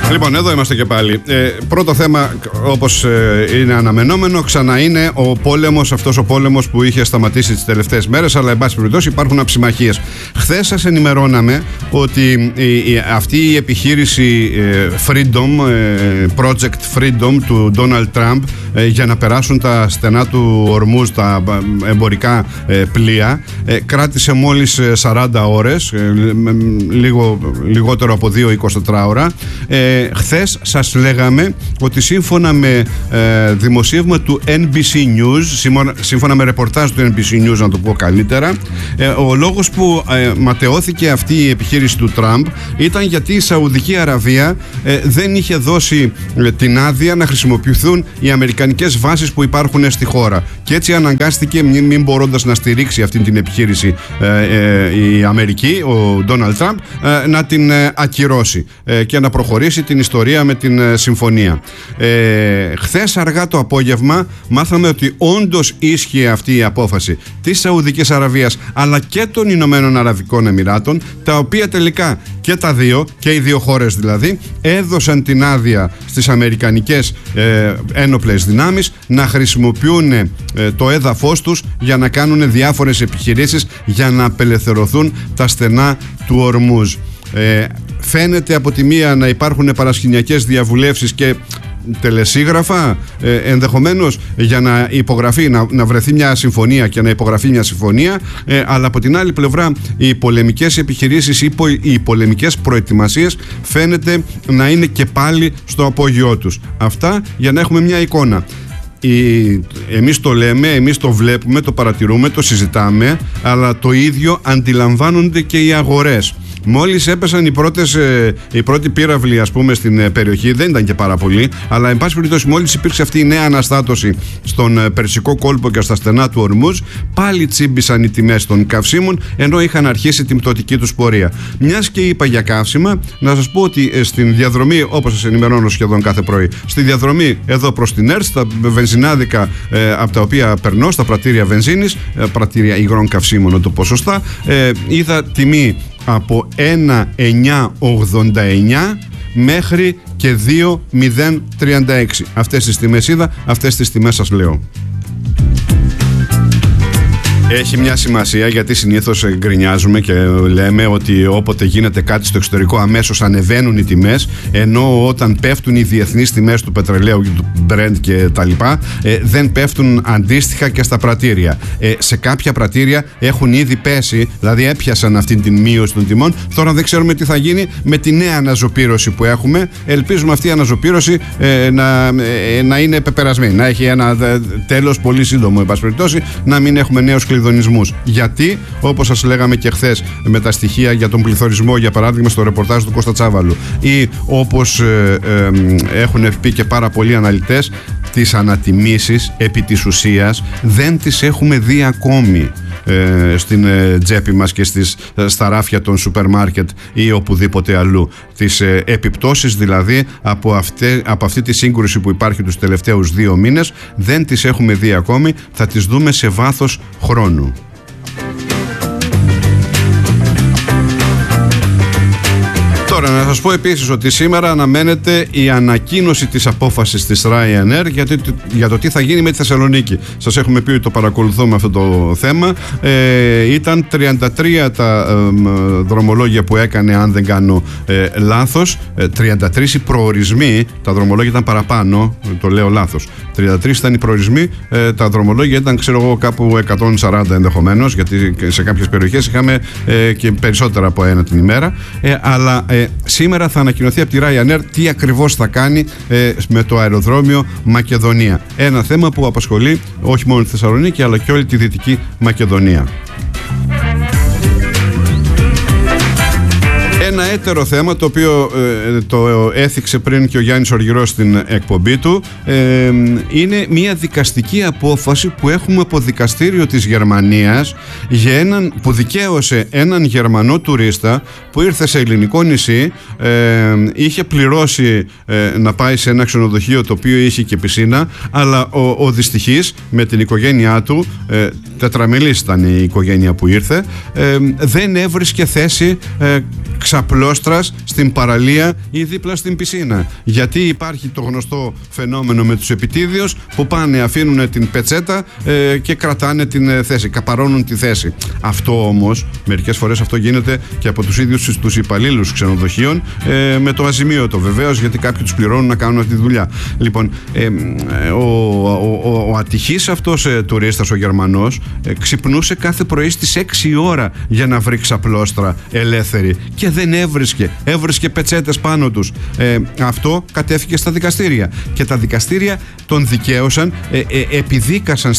Λοιπόν, εδώ είμαστε και πάλι. Πρώτο θέμα, όπως είναι αναμενόμενο, ξανά είναι ο πόλεμος, αυτός ο πόλεμος που είχε σταματήσει τις τελευταίες μέρες, αλλά εν πάση περιπτώσει υπάρχουν αψημαχίες. Χθες σας ενημερώναμε ότι αυτή η επιχείρηση Freedom, Project Freedom του Donald Trump, για να περάσουν τα στενά του Ορμούζ, τα εμπορικά πλοία, κράτησε μόλις 40 ώρες, λιγότερο από 2-24 ώρα. Χθες σας λέγαμε ότι σύμφωνα με δημοσίευμα του NBC News, σύμφωνα με ρεπορτάζ του NBC News, να το πω καλύτερα, ο λόγος που ματαιώθηκε αυτή η επιχείρηση του Τραμπ ήταν γιατί η Σαουδική Αραβία δεν είχε δώσει την άδεια να χρησιμοποιηθούν οι αμερικανικές βάσεις που υπάρχουν στη χώρα, και έτσι αναγκάστηκε, μην μπορώντας να στηρίξει αυτή την επιχείρηση η Αμερική, ο Ντόναλντ Τραμπ, να την ακυρώσει και να προχωρήσει την ιστορία με την συμφωνία. Χθες αργά το απόγευμα μάθαμε ότι όντως ίσχυε αυτή η απόφαση της Σαουδικής Αραβίας αλλά και των Ηνωμένων Αραβικών Εμιράτων, τα οποία τελικά και τα δύο, και οι δύο χώρες δηλαδή, έδωσαν την άδεια στις αμερικανικές ένοπλες δυνάμεις να χρησιμοποιούν το έδαφος τους για να κάνουν διάφορες επιχειρήσεις για να απελευθερωθούν τα στενά του Ορμούζ. Φαίνεται από τη μία να υπάρχουν παρασκηνιακές διαβουλεύσεις και τελεσίγραφα, ενδεχομένως για να υπογραφεί, να βρεθεί μια συμφωνία και να υπογραφεί μια συμφωνία, αλλά από την άλλη πλευρά οι πολεμικές επιχειρήσεις ή οι πολεμικές προετοιμασίες φαίνεται να είναι και πάλι στο απόγειό τους. Αυτά για να έχουμε μια εικόνα. Εμείς το λέμε, εμείς το βλέπουμε, το παρατηρούμε, το συζητάμε, αλλά το ίδιο αντιλαμβάνονται και οι αγορές. Μόλις έπεσαν οι πρώτοι πύραυλοι, ας πούμε, στην περιοχή, δεν ήταν και πάρα πολλοί, αλλά εν πάση περιπτώσει μόλις υπήρξε αυτή η νέα αναστάτωση στον Περσικό κόλπο και στα στενά του Ορμούζ, πάλι τσίμπησαν οι τιμές των καυσίμων, ενώ είχαν αρχίσει την πτωτική τους πορεία. Μιας και είπα για καύσιμα, να σας πω ότι στην διαδρομή, όπως σας ενημερώνω σχεδόν κάθε πρωί, στη διαδρομή εδώ προς την ΕΡΤ, στα βενζινάδικα από τα οποία περνώ, στα πρατήρια βενζίνης, πρατήρια υγρών καυσίμων, να το πω σωστά, είδα τιμή από 1,989 μέχρι και 2,036. Αυτές τις τιμές είδα, αυτές τις τιμές σας λέω. Έχει μια σημασία, γιατί συνήθως γκρινιάζουμε και λέμε ότι όποτε γίνεται κάτι στο εξωτερικό αμέσως ανεβαίνουν οι τιμές, ενώ όταν πέφτουν οι διεθνείς τιμές του πετρελαίου και του Brent και τα λοιπά, δεν πέφτουν αντίστοιχα και στα πρατήρια. Σε κάποια πρατήρια έχουν ήδη πέσει, δηλαδή έπιασαν αυτή την μείωση των τιμών. Τώρα δεν ξέρουμε τι θα γίνει με τη νέα αναζωπήρωση που έχουμε. Ελπίζουμε αυτή η αναζωπήρωση να είναι πεπερασμένη, να έχει ένα τέλος πολύ σύντομο, εν πάση περιπτώσει, να μην έχουμε νέους κλειδονισμούς. Γιατί, όπως σας λέγαμε και χθες με τα στοιχεία για τον πληθωρισμό, για παράδειγμα στο ρεπορτάζ του Κώστα Τσάβαλου, ή όπως έχουν πει και πάρα πολλοί αναλυτές, τις ανατιμήσεις επί της ουσίας δεν τις έχουμε δει ακόμη στην τσέπη μας και στα ράφια των σούπερ μάρκετ ή οπουδήποτε αλλού. Τις επιπτώσεις δηλαδή από αυτή τη σύγκρουση που υπάρχει τους τελευταίους 2 μήνες δεν τις έχουμε δει ακόμη, θα τις δούμε σε βάθος χρόνου. Τώρα να σας πω επίσης ότι σήμερα αναμένεται η ανακοίνωση της απόφασης της Ryanair για το τι θα γίνει με τη Θεσσαλονίκη. Σας έχουμε πει ότι το παρακολουθούμε αυτό το θέμα. Ήταν 33 τα δρομολόγια που έκανε, αν δεν κάνω λάθος. 33 οι προορισμοί, τα δρομολόγια ήταν παραπάνω, το λέω λάθος. 33 ήταν οι προορισμοί, τα δρομολόγια ήταν, ξέρω εγώ, κάπου 140 ενδεχομένως, γιατί σε κάποιες περιοχές είχαμε και περισσότερα από ένα την ημέρα. Αλλά σήμερα θα ανακοινωθεί από τη Ryanair τι ακριβώς θα κάνει με το αεροδρόμιο Μακεδονία. Ένα θέμα που απασχολεί όχι μόνο τη Θεσσαλονίκη αλλά και όλη τη Δυτική Μακεδονία. Ένα έτερο θέμα, το οποίο το έθιξε πριν και ο Γιάννης Οργυρός στην εκπομπή του, είναι μια δικαστική απόφαση που έχουμε από δικαστήριο της Γερμανίας που δικαίωσε έναν Γερμανό τουρίστα που ήρθε σε ελληνικό νησί, είχε πληρώσει να πάει σε ένα ξενοδοχείο το οποίο είχε και πισίνα, αλλά ο δυστυχής με την οικογένειά του, τετραμελής ήταν η οικογένεια που ήρθε, δεν έβρισκε θέση ξαπλώστρας στην παραλία ή δίπλα στην πισίνα. Γιατί υπάρχει το γνωστό φαινόμενο με τους επιτίδιους που πάνε, αφήνουν την πετσέτα και κρατάνε την θέση, καπαρώνουν τη θέση. Αυτό όμως, μερικές φορές αυτό γίνεται και από τους ίδιους τους υπαλλήλους ξενοδοχείων, με το αζημίωτο βεβαίως, γιατί κάποιοι τους πληρώνουν να κάνουν αυτή τη δουλειά. Λοιπόν, ο ατυχής αυτός τουρίστας, ο Γερμανός, ξυπνούσε κάθε πρωί στις 6 ώρα για να βρει ξαπλώστρα ελεύθερη και δεν έβρισκε πετσέτες πάνω τους. Αυτό κατέφυγε στα δικαστήρια και τα δικαστήρια τον δικαίωσαν, επιδίκασαν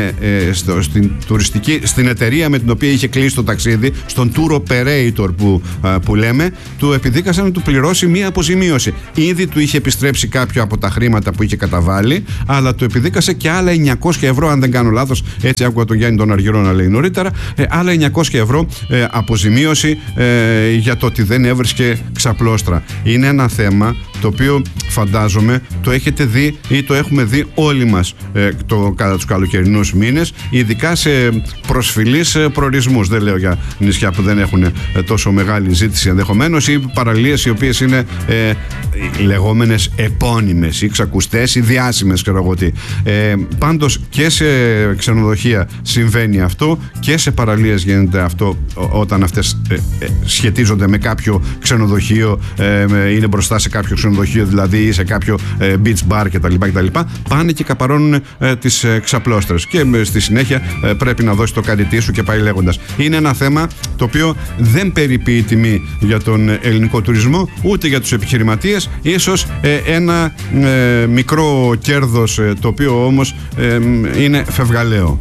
στην εταιρεία με την οποία είχε κλείσει το ταξίδι, στον tour operator που λέμε, του επιδίκασαν να του πληρώσει μία αποζημίωση. Ήδη του είχε επιστρέψει κάποιο από τα χρήματα που είχε καταβάλει, αλλά του επιδίκασε και άλλα 900 ευρώ, αν δεν κάνω λάθος, έτσι άκουγα τον Γιάννη τον Αργυρό να λέει νωρίτερα, άλλα 900 ευρώ αποζημίωση για το ότι δεν έβρισκε ξαπλώστρα. Είναι ένα θέμα το οποίο φαντάζομαι το έχετε δει ή το έχουμε δει όλοι μας κατά τους καλοκαιρινούς μήνες, ειδικά σε προσφυλείς προορισμούς. Δεν λέω για νησιά που δεν έχουν τόσο μεγάλη ζήτηση ενδεχομένως, ή παραλίες οι οποίες είναι λεγόμενες επώνυμες ή ξακουστές ή διάσημες, ξέρω εγώ τι. Πάντως και σε ξενοδοχεία συμβαίνει αυτό και σε παραλίες γίνεται αυτό, όταν αυτές σχετίζονται με κάποιο ξενοδοχείο, είναι μπροστά σε κάποιο ξενοδοχείο δηλαδή, ή σε κάποιο beach bar κτλ. Πάνε και καπαρώνουν τις ξαπλώστρες και στη συνέχεια πρέπει να δώσει το καριτί σου και πάει λέγοντας. Είναι ένα θέμα το οποίο δεν περιποιεί τιμή για τον ελληνικό τουρισμό, ούτε για τους επιχειρηματίες. Ίσως ένα μικρό κέρδος, το οποίο όμως είναι φευγαλαίο.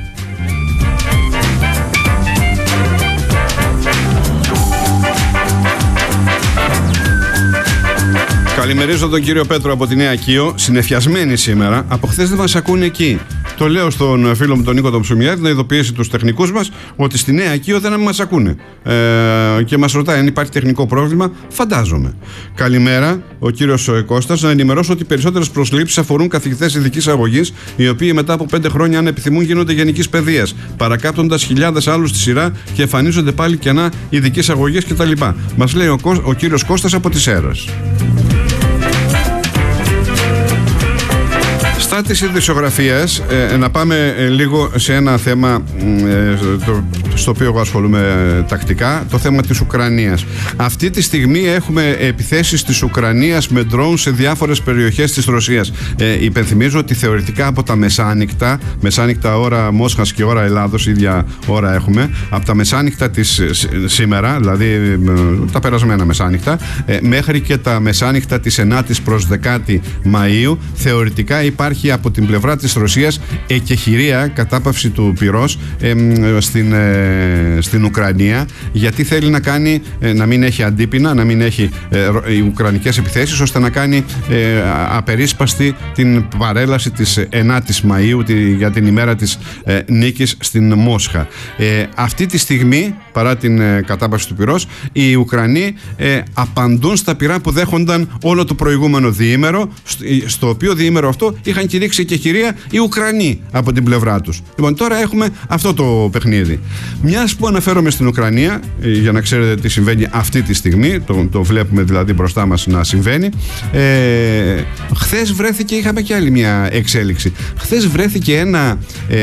Καλημερίζω τον κύριο Πέτρο από τη Νέα Κείο, συνεφιασμένη σήμερα. Από χθες δεν μας ακούνε εκεί. Το λέω στον φίλο μου τον Νίκο τον Ψουμιάδη να ειδοποιήσει τους τεχνικούς μας ότι στη Νέα Κείο δεν μας ακούνε. Και μας ρωτάει αν υπάρχει τεχνικό πρόβλημα. Φαντάζομαι. Καλημέρα, ο κύριος Κώστας. Να ενημερώσω ότι περισσότερες προσλήψεις αφορούν καθηγητές ειδικής αγωγής, οι οποίοι μετά από 5 χρόνια, αν επιθυμούν, γίνονται γενικής παιδείας, παρακάπτοντας χιλιάδες άλλους στη σειρά και εμφανίζονται πάλι κενά ειδικής αγωγής κτλ. Μας λέει ο κύριος Κώστας από τις Σέρρες. Στα της ειδησιογραφίας, να πάμε λίγο σε ένα θέμα στο οποίο εγώ ασχολούμαι τακτικά, το θέμα της Ουκρανίας. Αυτή τη στιγμή έχουμε επιθέσεις της Ουκρανίας με drone σε διάφορες περιοχές της Ρωσίας. Υπενθυμίζω ότι θεωρητικά από τα μεσάνυχτα ώρα Μόσχας και ώρα Ελλάδος, ίδια ώρα έχουμε, από τα μεσάνυχτα της σήμερα, δηλαδή τα περασμένα μεσάνυχτα, μέχρι και τα μεσάνυχτα της 9ης προς 10η Μαΐου, θεωρητικά υπάρχει από την πλευρά της Ρωσίας εκεχηρία, κατάπαυση του πυρός στην Ουκρανία, γιατί θέλει να κάνει, να μην έχει αντίπεινα, να μην έχει οι ουκρανικές επιθέσεις, ώστε να κάνει απερίσπαστη την παρέλαση της 9ης Μαΐου για την ημέρα της νίκης στην Μόσχα. Αυτή τη στιγμή, παρά την κατάπαυση του πυρός, οι Ουκρανοί απαντούν στα πυρά που δέχονταν όλο το προηγούμενο διήμερο, στο οποίο διήμερο αυτό είχαν κηρύξει εκεχηρία οι Ουκρανοί από την πλευρά τους. Λοιπόν, τώρα έχουμε αυτό το παιχνίδι. Μιας που αναφέρομαι στην Ουκρανία, για να ξέρετε τι συμβαίνει αυτή τη στιγμή, το βλέπουμε δηλαδή μπροστά μας να συμβαίνει. Χθες βρέθηκε, είχαμε και άλλη μια εξέλιξη. Χθες βρέθηκε ένα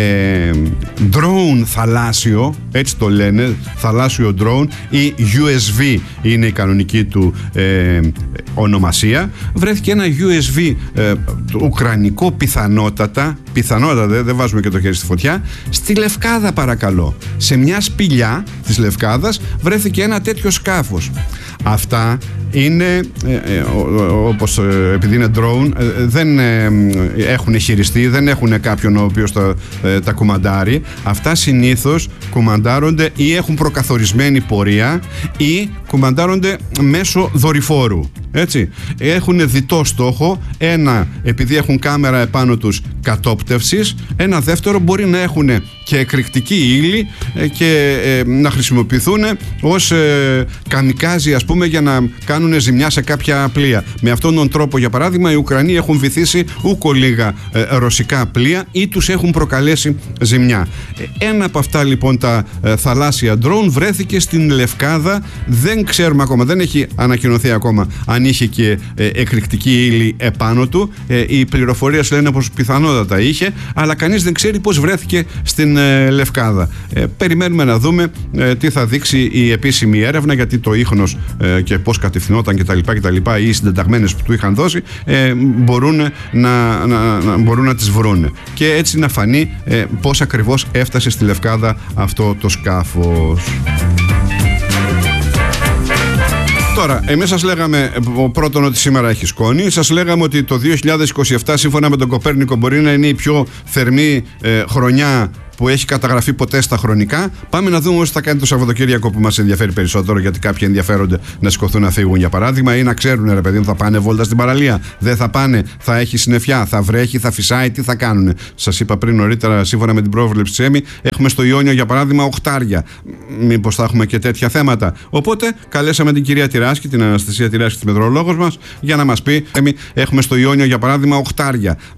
drone θαλάσσιο, έτσι το λένε, θαλάσσιο drone, ή USV είναι η κανονική του ονομασία. Βρέθηκε ένα USV ουκρανικό, πιθανότατα, δεν βάζουμε και το χέρι στη φωτιά, στη Λευκάδα, παρακαλώ. Σε μια σπηλιά της Λευκάδας βρέθηκε ένα τέτοιο σκάφος. Αυτά είναι, όπως επειδή είναι drone, δεν έχουν χειριστεί, δεν έχουν κάποιον ο οποίος τα κουμαντάρει. Αυτά συνήθως κουμαντάρονται ή έχουν προκαθορισμένη πορεία ή κουμαντάρονται μέσω δορυφόρου. Έτσι. Έχουν διτό στόχο. Ένα, επειδή έχουν κάμερα επάνω τους, κατόπτευσης. Ένα δεύτερο, μπορεί να έχουν και εκρηκτική ύλη και να χρησιμοποιηθούν ως καμικάζι, ας πούμε, για να κάνουν ζημιά σε κάποια πλοία. Με αυτόν τον τρόπο, για παράδειγμα, οι Ουκρανοί έχουν βυθίσει ούκο λίγα ρωσικά πλοία ή τους έχουν προκαλέσει ζημιά. Ένα από αυτά λοιπόν τα θαλάσσια ντρόουν βρέθηκε στην Λευκάδα. Δεν ξέρουμε ακόμα, δεν έχει ανακοινωθεί ακόμα αν είχε και εκρηκτική ύλη επάνω του. Οι πληροφορίες λένε πως πιθανότατα είχε, αλλά κανείς δεν ξέρει πως βρέθηκε στην Λευκάδα. Περιμένουμε να δούμε τι θα δείξει η επίσημη έρευνα, γιατί το ίχνος και πώς κατευθυνόταν κτλ. Οι συντεταγμένες που του είχαν δώσει μπορούν να τις βρουν και έτσι να φανεί πώς ακριβώς έφτασε στη Λευκάδα αυτό το σκάφος. Τώρα, εμείς σας λέγαμε πρώτον ότι σήμερα έχει σκόνη. Σας λέγαμε ότι το 2027 σύμφωνα με τον Κοπέρνικο μπορεί να είναι η πιο θερμή χρονιά που έχει καταγραφεί ποτέ στα χρονικά. Πάμε να δούμε όσο θα κάνει το Σαββατοκύριακο που μας ενδιαφέρει περισσότερο, γιατί κάποιοι ενδιαφέρονται να σηκωθούν να φύγουν για παράδειγμα ή να ξέρουν, ρε παιδί μου, θα πάνε βόλτα στην παραλία, δεν θα πάνε, θα έχει συννεφιά, θα βρέχει, θα φυσάει, τι θα κάνουν. Σας είπα πριν νωρίτερα, σύμφωνα με την πρόβλεψη της ΕΜΗ, έχουμε στο Ιόνιο για παράδειγμα 8. Μήπως θα έχουμε και τέτοια θέματα. Οπότε καλέσαμε την κυρία Τυράσκη, την Αναστασία Τυράσκη, τη μετεωρολόγος μας, για να μας πει, έχουμε στο Ιόνιο για παράδειγμα 8.